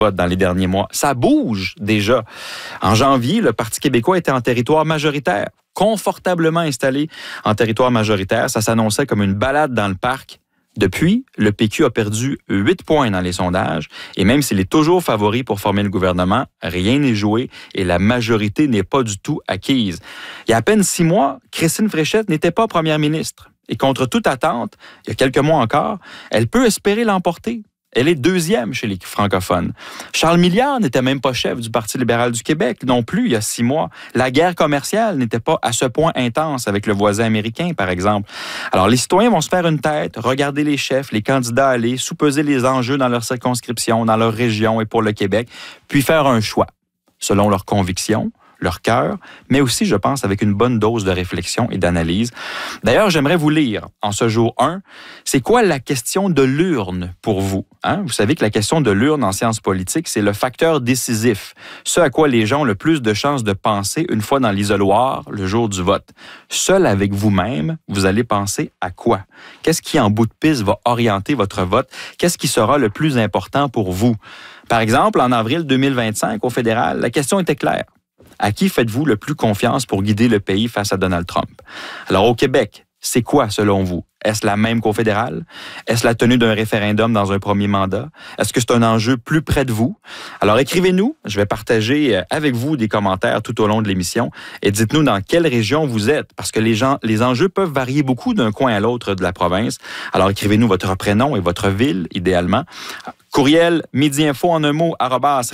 dans les derniers mois. Ça bouge déjà. En janvier, le Parti québécois était en territoire majoritaire, confortablement installé en territoire majoritaire. Ça s'annonçait comme une balade dans le parc. Depuis, le PQ a perdu 8 points dans les sondages et même s'il est toujours favori pour former le gouvernement, rien n'est joué et la majorité n'est pas du tout acquise. Il y a à peine 6 mois, Christine Fréchette n'était pas première ministre. Et contre toute attente, il y a quelques mois encore, elle peut espérer l'emporter. Elle est deuxième chez les francophones. Charles Milliard n'était même pas chef du Parti libéral du Québec non plus il y a 6 mois. La guerre commerciale n'était pas à ce point intense avec le voisin américain, par exemple. Alors, les citoyens vont se faire une tête, regarder les chefs, les candidats aller, sous-peser les enjeux dans leur circonscription, dans leur région et pour le Québec, puis faire un choix selon leurs convictions, leur cœur, mais aussi, je pense, avec une bonne dose de réflexion et d'analyse. D'ailleurs, j'aimerais vous lire, en ce jour 1, c'est quoi la question de l'urne pour vous? Hein? Vous savez que la question de l'urne en sciences politiques, c'est le facteur décisif, ce à quoi les gens ont le plus de chances de penser une fois dans l'isoloir le jour du vote. Seul avec vous-même, vous allez penser à quoi? Qu'est-ce qui, en bout de piste, va orienter votre vote? Qu'est-ce qui sera le plus important pour vous? Par exemple, en avril 2025, au fédéral, la question était claire. À qui faites-vous le plus confiance pour guider le pays face à Donald Trump? Alors, au Québec, c'est quoi, selon vous? Est-ce la même qu'au fédéral? Est-ce la tenue d'un référendum dans un premier mandat? Est-ce que c'est un enjeu plus près de vous? Alors, écrivez-nous. Je vais partager avec vous des commentaires tout au long de l'émission et dites-nous dans quelle région vous êtes parce que les enjeux peuvent varier beaucoup d'un coin à l'autre de la province. Alors, écrivez-nous votre prénom et votre ville, idéalement. Courriel midi-info en un mot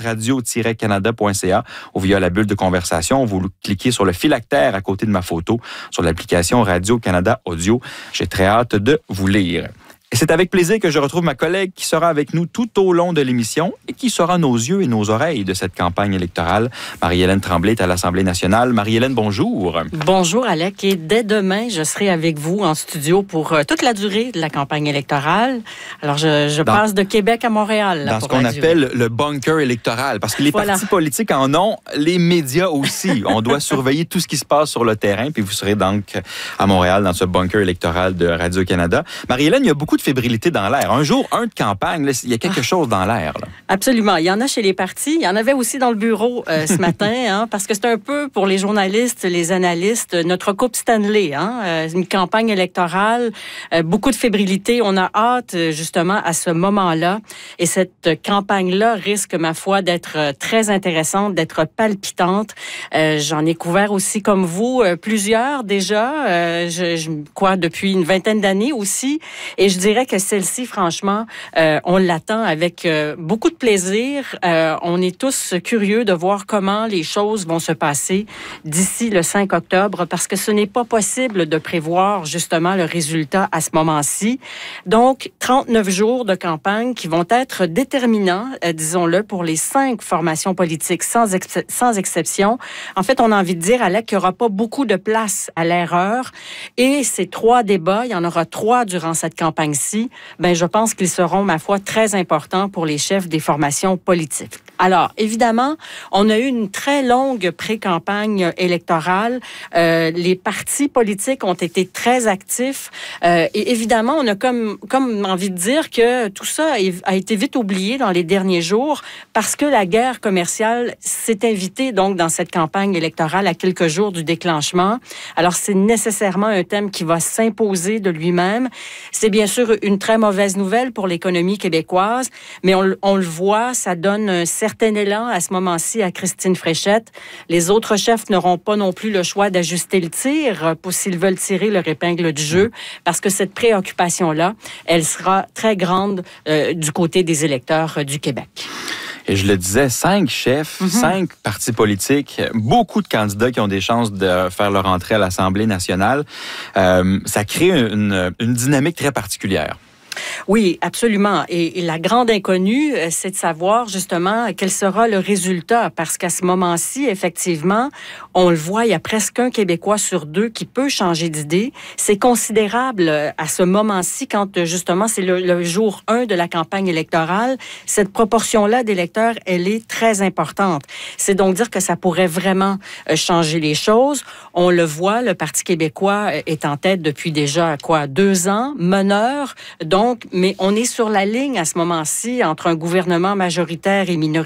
@radio-canada.ca ou via la bulle de conversation. Vous cliquez sur le phylactère à côté de ma photo sur l'application Radio-Canada Audio. J'ai très hâte de vous lire. Et c'est avec plaisir que je retrouve ma collègue qui sera avec nous tout au long de l'émission et qui sera nos yeux et nos oreilles de cette campagne électorale. Marie-Hélène Tremblay est à l'Assemblée nationale. Marie-Hélène, bonjour. Bonjour, Alec. Et dès demain, je serai avec vous en studio pour toute la durée de la campagne électorale. Alors, je passe de Québec à Montréal. Dans ce qu'on appelle le bunker électoral. Parce que les partis politiques en ont, les médias aussi. On doit surveiller tout ce qui se passe sur le terrain. Puis vous serez donc à Montréal dans ce bunker électoral de Radio-Canada. Marie-Hélène, il y a beaucoup de fébrilité dans l'air. Un jour, de campagne, là, il y a quelque chose dans l'air. Là. Absolument. Il y en a chez les partis. Il y en avait aussi dans le bureau ce matin, parce que c'est un peu, pour les journalistes, les analystes, notre Coupe Stanley. Une campagne électorale, beaucoup de fébrilité. On a hâte, justement, à ce moment-là. Et cette campagne-là risque, ma foi, d'être très intéressante, d'être palpitante. J'en ai couvert aussi, comme vous, plusieurs déjà. Depuis une vingtaine d'années aussi. Et je dirais que celle-ci, franchement, on l'attend avec beaucoup de plaisir. On est tous curieux de voir comment les choses vont se passer d'ici le 5 octobre, parce que ce n'est pas possible de prévoir justement le résultat à ce moment-ci. Donc, 39 jours de campagne qui vont être déterminants, disons-le, pour les 5 formations politiques, sans exception. En fait, on a envie de dire, Alec, qu'il n'y aura pas beaucoup de place à l'erreur. Et ces 3 débats, il y en aura 3 durant cette campagne-ci, je pense qu'ils seront, ma foi, très importants pour les chefs des formations politiques. Alors, évidemment, on a eu une très longue pré-campagne électorale. Les partis politiques ont été très actifs. Et évidemment, on a comme envie de dire que tout ça a été vite oublié dans les derniers jours parce que la guerre commerciale s'est invitée donc dans cette campagne électorale à quelques jours du déclenchement. Alors, c'est nécessairement un thème qui va s'imposer de lui-même. C'est bien sûr une très mauvaise nouvelle pour l'économie québécoise, mais on le voit, ça donne un certain élan à ce moment-ci à Christine Fréchette. Les autres chefs n'auront pas non plus le choix d'ajuster le tir pour s'ils veulent tirer leur épingle du jeu, parce que cette préoccupation-là, elle sera très grande du côté des électeurs du Québec. Et je le disais, 5 chefs, 5 partis politiques, beaucoup de candidats qui ont des chances de faire leur entrée à l'Assemblée nationale. Ça crée une dynamique très particulière. Oui, absolument. Et la grande inconnue, c'est de savoir justement quel sera le résultat, parce qu'à ce moment-ci, effectivement, on le voit, il y a presque un Québécois sur 2 qui peut changer d'idée. C'est considérable à ce moment-ci, quand justement c'est le jour 1 de la campagne électorale. Cette proportion-là d'électeurs, elle est très importante. C'est donc dire que ça pourrait vraiment changer les choses. On le voit, le Parti québécois est en tête depuis déjà 2 ans, meneur. Donc, mais on est sur la ligne à ce moment-ci entre un gouvernement majoritaire et minoritaire.